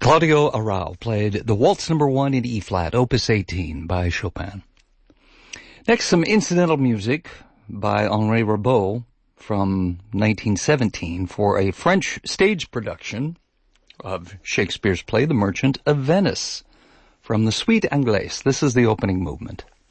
Claudio Arrau played the Waltz No. 1 in E-flat, Opus 18 by Chopin. Next, some incidental music by Henri Rabaud from 1917 for a French stage production of Shakespeare's play The Merchant of Venice from the Suite Anglaise. This is the opening movement.